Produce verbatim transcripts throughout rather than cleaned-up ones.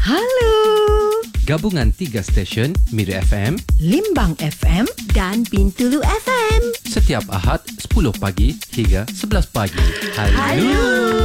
Halo. Gabungan tiga stesen Miri F M, Limbang F M dan Bintulu F M. Setiap Ahad sepuluh pagi hingga sebelas pagi. Halo. Halo.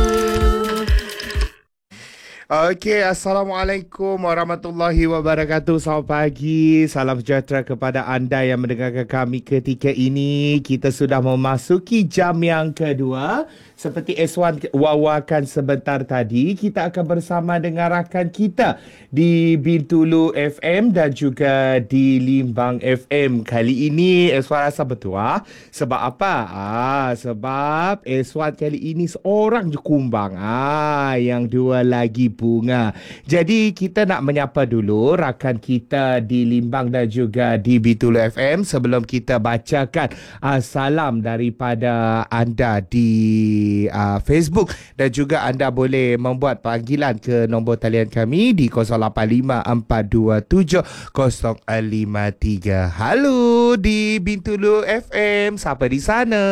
Okey, Assalamualaikum warahmatullahi wabarakatuh. Selamat pagi, salam sejahtera kepada anda yang mendengarkan kami ketika ini. Kita sudah memasuki jam yang kedua. Seperti Eswan wawakan sebentar tadi, kita akan bersama dengan rakan kita di Bintulu F M dan juga di Limbang F M. Kali ini Eswan rasa bertuah. Sebab apa? Ah, sebab Eswan kali ini seorang je kumbang. Ah, yang dua lagi bunga. Jadi kita nak menyapa dulu rakan kita di Limbang dan juga di Bintulu F M sebelum kita bacakan uh, salam daripada anda di uh, Facebook, dan juga anda boleh membuat panggilan ke nombor talian kami di kosong lapan lima empat dua tujuh kosong lima tiga. Halo di Bintulu F M, siapa di sana?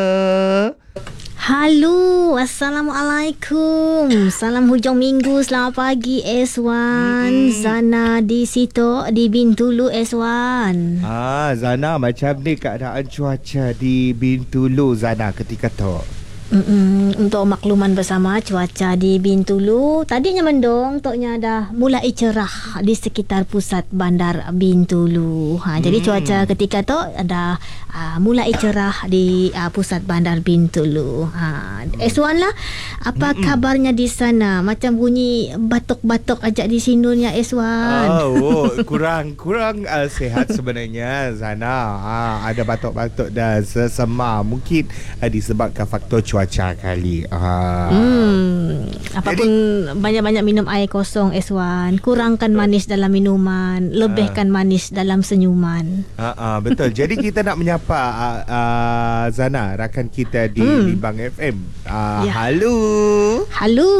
Halo, Assalamualaikum. Salam hujung minggu, selamat pagi Eswan. Hmm. Zana di situ di Bintulu Eswan. Ah, Zana, macam ni keadaan cuaca di Bintulu Zana ketika tu? Mm-mm. Untuk makluman bersama, cuaca di Bintulu tadinya mendung, toknya dah mulai cerah di sekitar pusat bandar Bintulu. Ha, hmm. Jadi cuaca ketika tu dah uh, mulai cerah di uh, pusat bandar Bintulu. Ha, Eswan lah, apa Mm-mm. kabarnya di sana? Macam bunyi batuk-batuk ajak di sinulnya Eswan. Oh, oh kurang kurang uh, sehat sebenarnya Zana. Ha, ada batuk-batuk dan sesama. Mungkin uh, disebabkan faktor cuaca cuaca kali. Ah. Hmm. Apapun jadi, banyak-banyak minum air kosong Eswan. Kurangkan manis dalam minuman, lebihkan ah. manis dalam senyuman. Ah, ah, betul. Jadi kita nak menyapa uh, uh, Zana, rakan kita di hmm. Limbang F M. Uh, ya. Halo. Halo.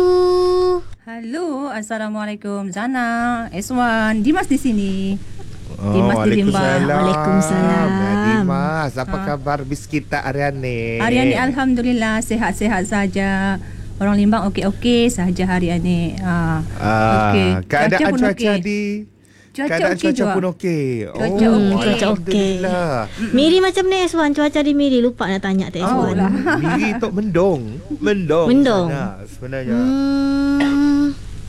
Halo, Assalamualaikum Zana, Eswan, Dimas di sini. Oh, Dimas di Limbang. Waalaikumsalam. Dimas, apa ha. khabar bis kita hari ni? Hari ni alhamdulillah sehat-sehat saja. Orang Limbang okey-okey saja hari ni. Ha. Ah, okey. Keadaan cuaca, cuaca okay. di Cuaca keadaan okey cuaca juga. pun okey. Cuaca oh, okey. Cuaca okey. Miri macam ni Eswan, cuaca di Miri lupa nak tanya tu Eswan. Oh, Miri tu mendung. Mendung. Mendung. Sana, sebenarnya. Hmm.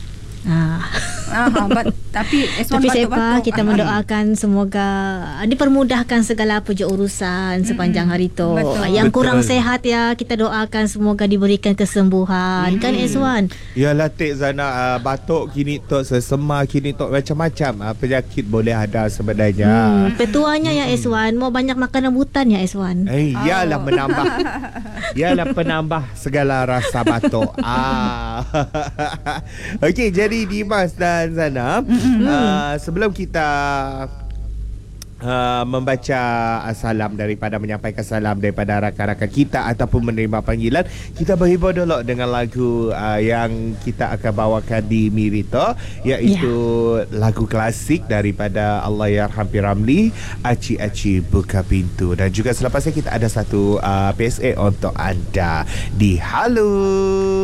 Ah. Ah, but, tapi Eswan tapi siapa kita ah, mendoakan semoga dipermudahkan segala apa je urusan sepanjang hari tu. Betul. Yang Betul. kurang sehat ya kita doakan semoga diberikan kesembuhan. Hmm. Kan Eswan? Yalah Tek Zana, uh, batuk kini tu, sesema kini tu, macam-macam uh, penyakit boleh ada sebenarnya. Hmm. Petuanya ya Eswan, mau banyak makan rambutan ya Eswan. Eh, yalah oh. menambah. Yalah penambah segala rasa batuk. ah. Okey, jadi Dimas dan Zana, mm-hmm. uh, sebelum kita uh, membaca uh, salam daripada menyampaikan salam daripada rakan-rakan kita ataupun menerima panggilan, kita berhibur dulu dengan lagu uh, yang kita akan bawakan di Mirito, iaitu yeah. lagu klasik daripada Allahyarham P. Ramlee, Aci Aci Buka Pintu. Dan juga selepasnya kita ada satu uh, P S A untuk anda di Halo.